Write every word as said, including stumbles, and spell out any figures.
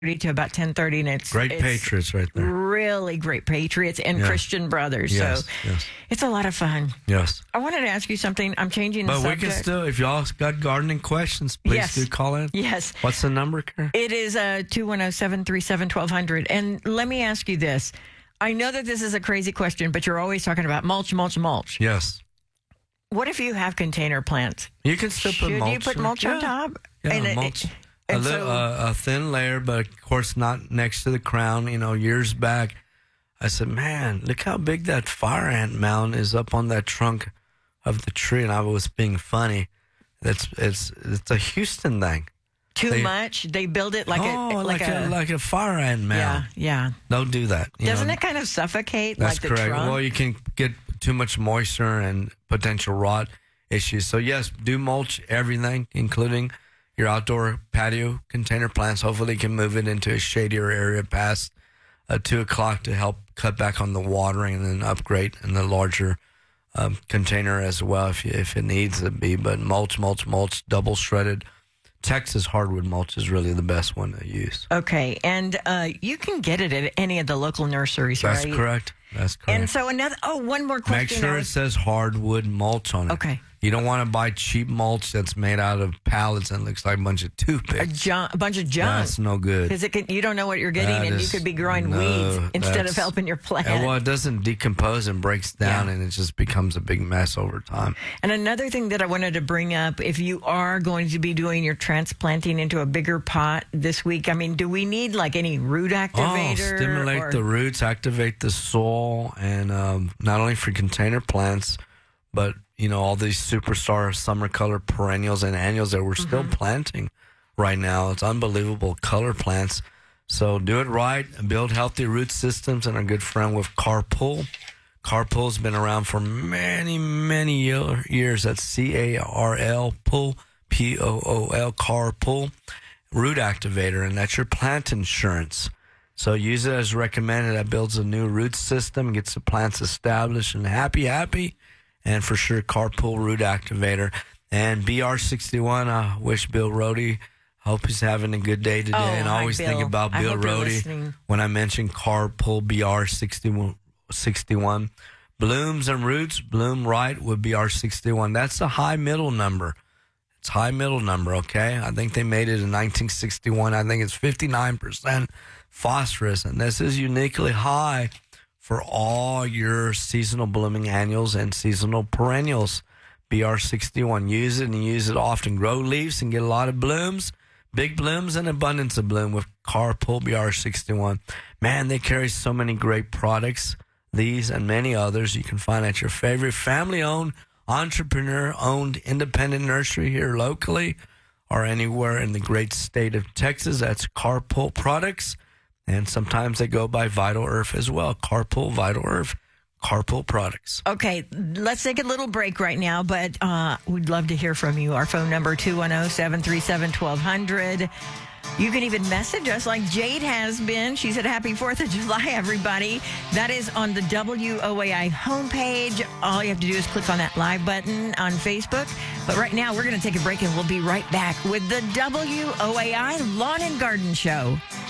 to about ten thirty, and it's Great it's Patriots right there. Really great Patriots and Yeah. Christian Brothers. Yes, So yes. it's a lot of fun. Yes. I wanted to ask you something. I'm changing the But we subject. can still, if y'all got gardening questions, please Yes. do call in. Yes. What's the number, Karen? It is uh, two one zero, seven three seven, one two zero zero. And let me ask you this. I know that this is a crazy question, but you're always talking about mulch, mulch, mulch. Yes. What if you have container plants? You can still put Should mulch. you put in. mulch yeah. on top? Yeah, And it- mulch. A, and li- so- uh, a thin layer, but of course not next to the crown. You know, years back, I said, man, look how big that fire ant mound is up on that trunk of the tree. And I was being funny. That's it's it's a Houston thing. Too They- much? They build it like oh, a like, a, like a fire ant yeah, mound. yeah. Don't do that. you Doesn't know. it kind of suffocate That's like the correct. trunk? Well, you can get too much moisture and potential rot issues. So yes, do mulch everything, including your outdoor patio container plants. Hopefully you can move it into a shadier area past uh, two o'clock to help cut back on the watering and then upgrade in the larger um, container as well if, you, if it needs to be. But mulch, mulch, mulch, double shredded. Texas hardwood mulch is really the best one to use. Okay, and uh, you can get it at any of the local nurseries, That's right? correct. That's correct. And so another, oh, one more question. Make sure I it was- says hardwood mulch on it. Okay. You don't want to buy cheap mulch that's made out of pallets and looks like a bunch of a, toothpicks. ju- a bunch of junk. That's no good. Because it can, you don't know what you're getting, That and you is- could be growing no, weeds instead of that's- helping your plant. And well, it doesn't decompose and breaks down, Yeah. and it just becomes a big mess over time. And another thing that I wanted to bring up, if you are going to be doing your transplanting into a bigger pot this week, I mean, do we need like any root activator? Oh, stimulate or- the roots, activate the soil, and um, not only for container plants, but you know all these superstar summer color perennials and annuals that we're still Mm-hmm. planting right now. It's unbelievable color plants. So do it right, build healthy root systems, and our good friend with Carpool. Carpool's been around for many, many year, years. That's C A R L, pull, P O O L, Carpool, root activator, and that's your plant insurance. So use it as recommended. That builds a new root system, gets the plants established and happy, happy. And for sure, Carpool Root Activator. And B R sixty-one, I wish Bill Rohde, hope he's having a good day today. Oh, and I hi, always Bill. think about I Bill hope you're Rohde listening. when I mention Carpool B R sixty-one. Blooms and roots, bloom right with B R sixty-one. That's a high middle number. It's high middle number, okay? I think they made it in nineteen sixty-one. I think it's fifty-nine percent phosphorus. And this is uniquely high for all your seasonal blooming annuals and seasonal perennials. B R sixty-one. Use it and use it often. Grow leaves and get a lot of blooms, big blooms and abundance of bloom with Carpool B R sixty-one. Man, they carry so many great products. These and many others you can find at your favorite family-owned, entrepreneur-owned independent nursery here locally or anywhere in the great state of Texas. That's Carpool products. And sometimes they go by Vital Earth as well. Carpool, Vital Earth, Carpool products. Okay, let's take a little break right now, but uh, we'd love to hear from you. Our phone number, two one zero, seven three seven, one two zero zero. You can even message us like Jade has been. She said, happy fourth of July, everybody. That is on the W O A I homepage. All you have to do is click on that live button on Facebook. But right now, we're going to take a break, and we'll be right back with the W O A I Lawn and Garden Show.